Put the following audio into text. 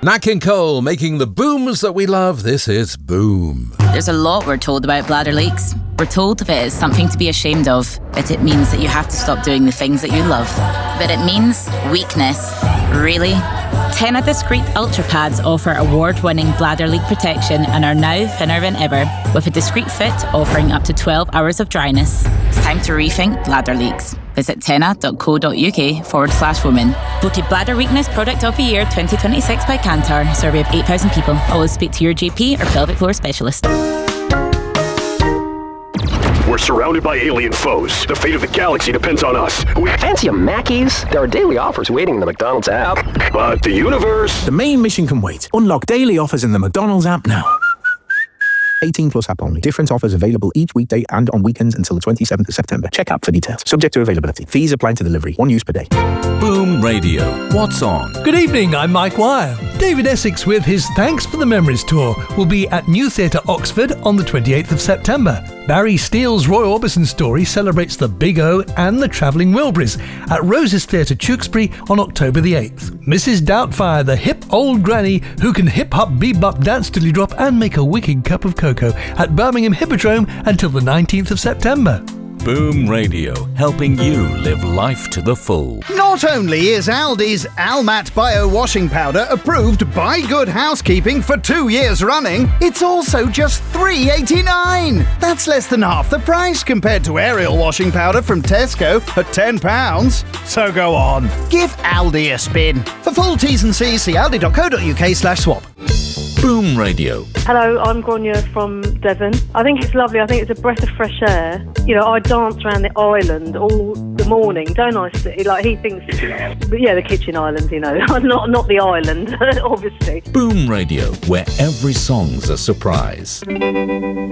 Nat King Cole making the booms that we love. This is Boom. There's a lot we're told about bladder leaks. We're told that it's something to be ashamed of, that it means that you have to stop doing the things that you love. That it means weakness. Really? Tena Discreet Ultra Pads offer award-winning bladder leak protection and are now thinner than ever, with a discreet fit offering up to 12 hours of dryness. It's time to rethink bladder leaks. Visit tena.co.uk/women. Voted Bladder Weakness Product of the Year 2026 by Kantar. Survey of 8,000 people. Always speak to your GP or pelvic floor specialist. We're surrounded by alien foes. The fate of the galaxy depends on us. Fancy a Mackey's? There are daily offers waiting in the McDonald's app. But the universe... The main mission can wait. Unlock daily offers in the McDonald's app now. 18 plus app only. Different offers available each weekday and on weekends until the 27th of September. Check app for details. Subject to availability. Fees apply to delivery. One use per day. Boom Radio. What's on? Good evening, I'm Mike Wire. David Essex with his Thanks for the Memories tour will be at New Theatre Oxford on the 28th of September. Barry Steele's Roy Orbison story celebrates the Big O and the Travelling Wilburys at Roses Theatre Tewkesbury on October the 8th. Mrs. Doubtfire, the hip old granny who can hip-hop, bebop, dance till you drop and make a wicked cup of cocoa at Birmingham Hippodrome until the 19th of September. Boom Radio, helping you live life to the full. Not only is Aldi's Almat Bio Washing Powder approved by Good Housekeeping for 2 years running, it's also just $3.89. That's less than half the price compared to Ariel Washing Powder from Tesco at £10. So go on, give Aldi a spin. For full T's and C's, see aldi.co.uk/swap. Boom Radio. Hello, I'm Grania from Devon. I think it's lovely. I think it's a breath of fresh air. You know, I dance around the island all the morning, don't I? Like, he thinks, the kitchen island, you know, not the island, obviously. Boom Radio, where every song's a surprise.